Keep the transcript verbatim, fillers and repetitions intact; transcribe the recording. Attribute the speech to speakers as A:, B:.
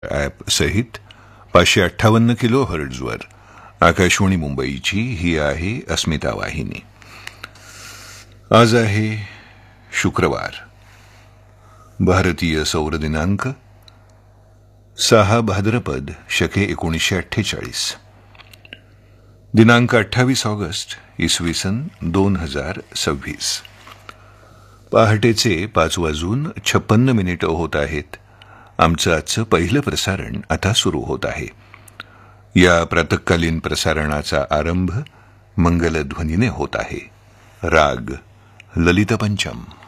A: App सहित पाचशे अठ्ठावन्न किलो हर्ट्झवर आकाशवाणी मुंबईची ही आहे अस्मिता वाहिनी. आज आहे शुक्रवार, भारतीय सौर दिनांक सहा भाद्रपद शके एकोणीसशे अठ्ठेचाळीस, दिनांक अठ्ठावीस ऑगस्ट इसवी सन दोन हजार सव्वीस. पहाटेचे पाच वाजून छप्पन्न मिनिटं होत आहेत. आमचं आजचं पहिलं प्रसारण आता सुरू होत आहे. या प्रातःकालीन प्रसारणाचा आरंभ मंगलध्वनीने होत आहे. राग ललित पंचम.